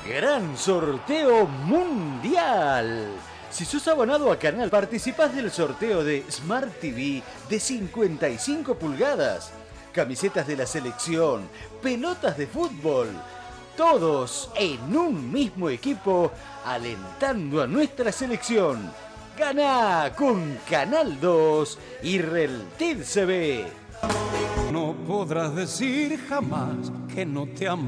Gran sorteo mundial. Si sos abonado a Canal, participás del sorteo de Smart TV de 55 pulgadas, camisetas de la selección, pelotas de fútbol, todos en un mismo equipo alentando a nuestra selección. Ganá con Canal 2 y Reltiv CB. No podrás decir jamás que no te amo.